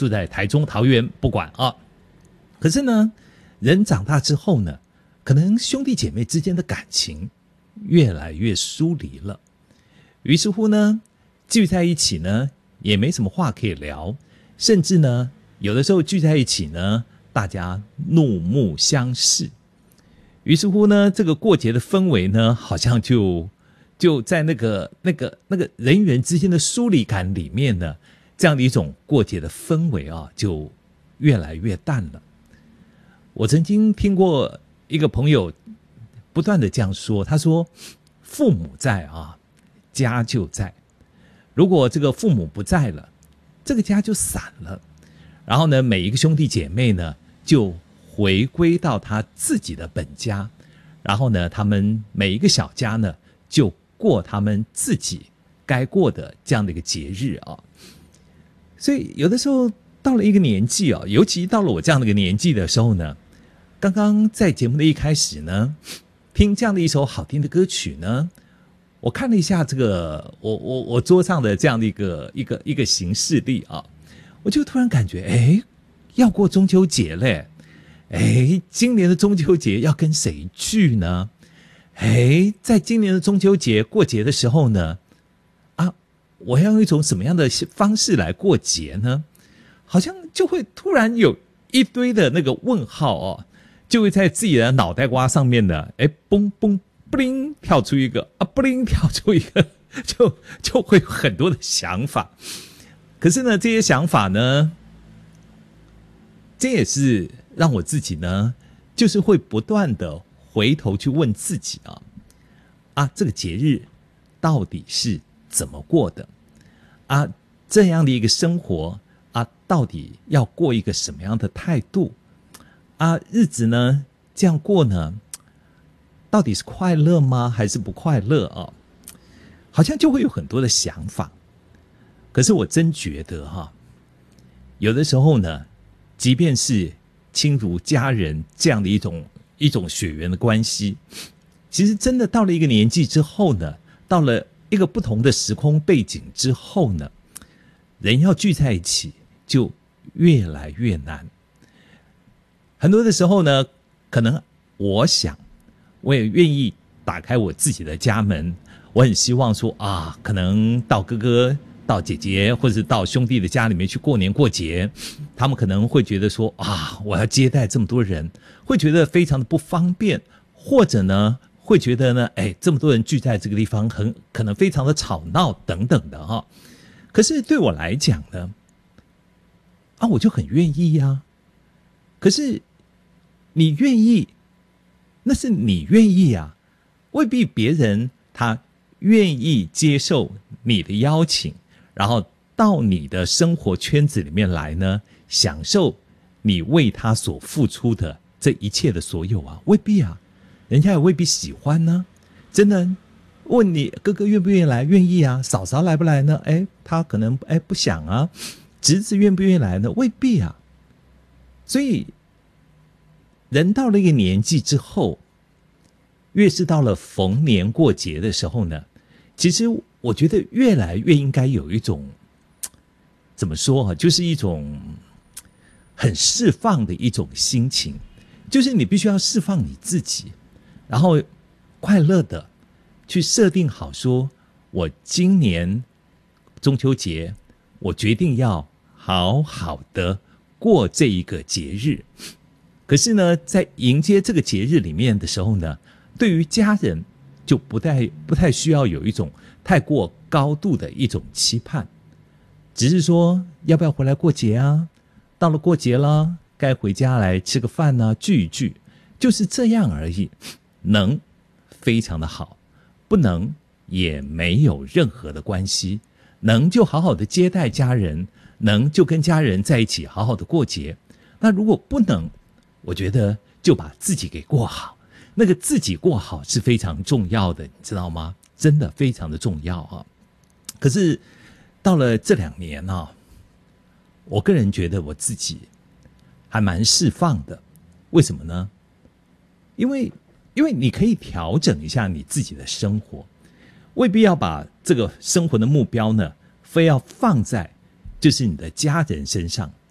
住在台中、桃园，不管啊。可是呢，人长大之后呢，可能兄弟姐妹之间的感情越来越疏离了。于是乎呢，聚在一起呢，也没什么话可以聊，甚至呢，有的时候聚在一起呢，大家怒目相视。于是乎呢，这个过节的氛围呢，好像就在那个人与人之间的疏离感里面呢，这样的一种过节的氛围啊，就越来越淡了。我曾经听过一个朋友不断的这样说，他说：“父母在啊，家就在；如果这个父母不在了，这个家就散了。然后呢，每一个兄弟姐妹呢，就回归到他自己的本家，然后呢，他们每一个小家呢，就过他们自己该过的这样的一个节日啊。所以有的时候到了一个年纪啊，尤其到了我这样的一个年纪的时候呢，刚刚在节目的一开始呢，听这样的一首好听的歌曲呢，我看了一下这个我桌上的这样的一个行事历啊，我就突然感觉，要过中秋节嘞。今年的中秋节要跟谁聚呢？在今年的中秋节过节的时候呢，我要用一种什么样的方式来过节呢？好像就会突然有一堆的那个问号哦，就会在自己的脑袋瓜上面呢，嘣嘣不灵跳出一个不灵跳出一个，就会有很多的想法。可是呢，这些想法呢，这也是让我自己呢，就是会不断的回头去问自己这个节日到底是怎么过的这样的一个生活到底要过一个什么样的态度日子呢这样过呢，到底是快乐吗？还是不快乐好像就会有很多的想法。可是我真觉得有的时候呢，即便是亲如家人这样的一种血缘的关系，其实真的到了一个年纪之后呢，到了一个不同的时空背景之后呢，人要聚在一起就越来越难。很多的时候呢，可能我想我也愿意打开我自己的家门，我很希望说可能到哥哥到姐姐或者是到兄弟的家里面去过年过节，他们可能会觉得说我要接待这么多人，会觉得非常的不方便，或者呢会觉得呢这么多人聚在这个地方可能非常的吵闹等等的可是对我来讲呢我就很愿意可是你愿意那是你愿意未必别人他愿意接受你的邀请，然后到你的生活圈子里面来呢，享受你为他所付出的这一切的所有未必人家也未必喜欢呢。真的问你哥哥愿不愿意来，愿意嫂嫂来不来呢？他可能不想侄子愿不愿意来呢？未必所以人到了一个年纪之后，越是到了逢年过节的时候呢，其实我觉得越来越应该有一种怎么说就是一种很释放的一种心情，就是你必须要释放你自己，然后快乐的去设定好说，我今年中秋节我决定要好好的过这一个节日。可是呢，在迎接这个节日里面的时候呢，对于家人就不太需要有一种太过高度的一种期盼，只是说要不要回来过节到了过节了，该回家来吃个饭聚一聚，就是这样而已。能非常的好，不能也没有任何的关系，能就好好的接待家人，能就跟家人在一起好好的过节。那如果不能，我觉得就把自己给过好，那个自己过好是非常重要的，你知道吗？真的非常的重要可是到了这2年我个人觉得我自己还蛮释放的。为什么呢？因为你可以调整一下你自己的生活，未必要把这个生活的目标呢非要放在就是你的家人身上，